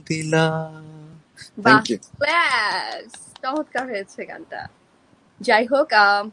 দিলা। বাহ, thank you. Class চমৎকার হয়েছে গানটা। যাই হোক,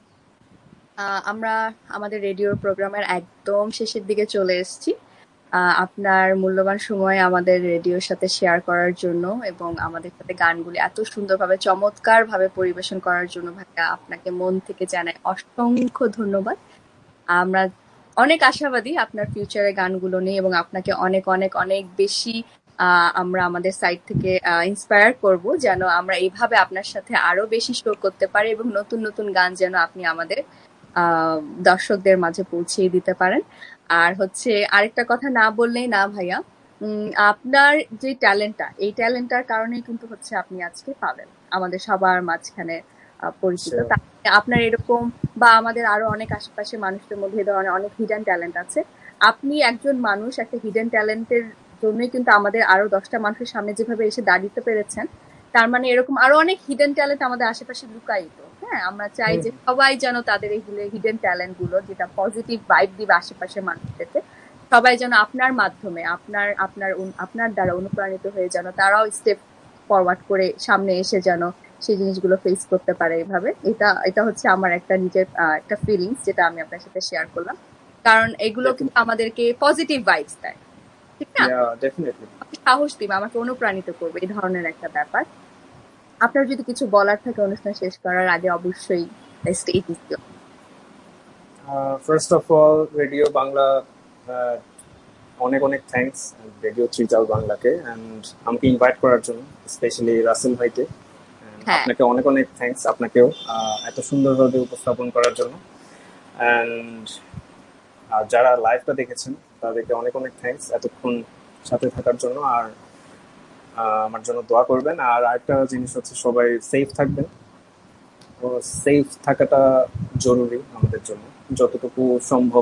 আমরা আমাদের রেডিও প্রোগ্রামের একদম শেষের দিকে চলে এসেছি। আপনার মূল্যবান সময় আমাদের রেডিওর সাথে শেয়ার করার জন্য এবং আমাদের সাথে গানগুলি এত সুন্দরভাবে চমৎকার ভাবে পরিবেশন করার জন্য ভাইয়া আপনাকে মন থেকে জানাই অসংখ্য ধন্যবাদ। আমরা অনেক আশাবাদী আপনার ফিউচারে গানগুলো নিয়ে এবং আপনাকে অনেক অনেক অনেক বেশি আমরা আমাদের সাইড থেকে ইন্সপায়ার করব যেন আমরা এইভাবে আপনার সাথে আরো বেশি শো করতে পারি এবং নতুন নতুন গান যেন আপনি আমাদের দর্শকদের মাঝে পৌঁছিয়ে দিতে পারেন। আর হচ্ছে আরেকটা কথা না বললেই না ভাইয়া, আপনার যে ট্যালেন্টটা, এই ট্যালেন্টটার কারণেই কিন্তু হচ্ছে আপনি আজকে পাবেন আমাদের সবার মাঝখানে পরিচিত। আপনার এরকম বা আমাদের আরো অনেক আশেপাশে মানুষদের মধ্যে এই ধরনের অনেক হিডেন ট্যালেন্ট আছে। আপনি একজন মানুষ, একটা হিডেন ট্যালেন্টের জন্যই কিন্তু আমাদের আরো 10টা মানুষের সামনে যেভাবে এসে দাঁড়িয়ে পেরেছেন, তার মানে এরকম আরো অনেক হিডেন ট্যালেন্ট আমাদের আশেপাশে লুকায়িত। হ্যাঁ, আমরা চাই যে সবাই যেন তাদের এই হিডেন ট্যালেন্ট গুলো, যেটা পজিটিভ ভাইব দিবে আশেপাশের মানুষদেরকে, সবাই যেন আপনার মাধ্যমে আপনার দ্বারা অনুপ্রাণিত হয়ে যেন তারাও স্টেপ ফরওয়ার্ড করে সামনে এসে যেন সেই জিনিসগুলো ফেস করতে পারে। এইভাবে এটা হচ্ছে আমার একটা নিজের একটা ফিলিংস, যেটা আমি আপনার সাথে শেয়ার করলাম। কারণ এগুলো কিন্তু আমাদেরকে পজিটিভ ভাইবস দেয়, ঠিক না? আমাকে সাহস দিবে, আমাকে অনুপ্রাণিত করবে, এই ধরনের একটা ব্যাপার। আপনার যদি কিছু বলার থাকে অনুষ্ঠান শেষ করার আগে, অবশ্যই stage is your. First of all radio Bangla অনেক অনেক থ্যাঙ্কস রেডিও ত্রিতাল বাংলাকে অ্যান্ড আমাকে ইনভাইট করার জন্য, স্পেশালি রাসেল ভাইকে। হ্যাঁ, আপনাকে অনেক অনেক থ্যাঙ্কস, আপনাকেও এত সুন্দরভাবে উপস্থাপন করার জন্য। অ্যান্ড যারা লাইভটা দেখেছেন তাদেরকে অনেক অনেক থ্যাঙ্কস এতক্ষণ সাথে থাকার জন্য। আর আমার জন্য দোয়া করবেন। আর আরেকটা জিনিস হচ্ছে, সবাই সেফ থাকবেন। তো সেফ থাকাটা জরুরি আমাদের জন্য, যতটুকু সম্ভব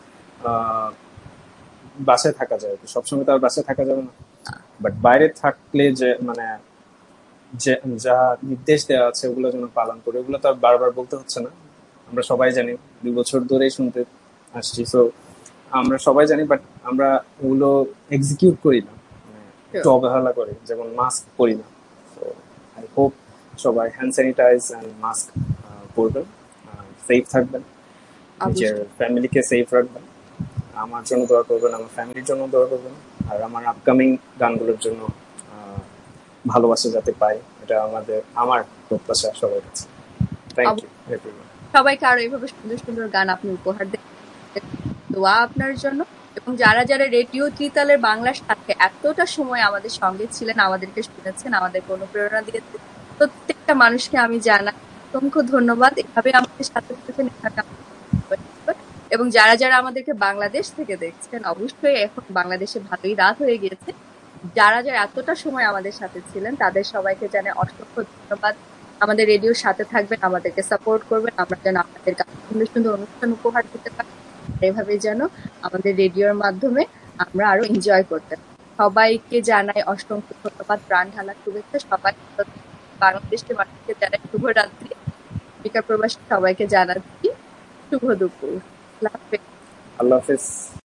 বাসায় থাকা যায়। সবসময় তো আর বাসায় থাকা যাবে না, বাট বাইরে থাকলে যে মানে যা নির্দেশ দেওয়া আছে ওগুলো যেন পালন করে। ওগুলো তো আর বারবার বলতে হচ্ছে না, আমরা সবাই জানি, 2 বছর ধরেই শুনতে আসছি। সো আমরা সবাই জানি, বাট আমরা ওগুলো এক্সিকিউট করি না, একটু অবহেলা করি, যেমন মাস্ক পরি না। তো আই হোপ সবাই হ্যান্ড স্যানিটাইজ অ্যান্ড মাস্ক পরবেন, সেফ থাকবেন, নিজের ফ্যামিলিকে সেফ রাখবেন। আমার জন্য দোয়া করবেন, আমার ফ্যামিলির জন্য দোয়া করবেন, আর আমার আপকামিং গানগুলোর জন্য ভালোবাসা যাতে পাই, এটা আমার প্রত্যাশা সবার কাছে। Thank you everyone. সবাইকে আরো এইভাবে সুন্দর সুন্দর গান আপনি উপহার দেন, দোয়া আপনার জন্য। এবং যারা যারা রেডিও ত্রিতালের বাংলার সাথে এতটা সময় আমাদের সঙ্গে ছিলেন, আমাদেরকে শুনেছেন, আমাদেরকে অনুপ্রেরণা দিয়েছেন, প্রত্যেকটা মানুষকে আমি জানাই অসংখ্য ধন্যবাদ। এভাবে আমাদের সাথে থাকেন। এবং যারা যারা আমাদেরকে বাংলাদেশ থেকে দেখছেন, অবশ্যই এখন বাংলাদেশে ভালোই রাত হয়ে গিয়েছে, যারা যারা এতটা সময় আমাদের সাথে ছিলেন তাদের সবাইকে জানাই অসংখ্য ধন্যবাদ। আমাদের রেডিওর সাথে থাকবেন, আমাদেরকে সাপোর্ট করবেন, আমরা যেন আপনাদের সুন্দর সুন্দর অনুষ্ঠান উপহার দিতে পারি, এভাবে যেন আমাদের রেডিওর মাধ্যমে আমরা আরো এনজয় করতে পারি। সবাইকে জানাই অসংখ্য ধন্যবাদ, প্রাণ ঢালা শুভেচ্ছা। সবাই বাংলাদেশের মানুষকে জানাই শুভরাত্রি, আমেরিকা প্রবাসী সবাইকে জানাচ্ছি শুভ দুপুর। আল্লাহ হাফেজ। আল্লাহ হাফেজ।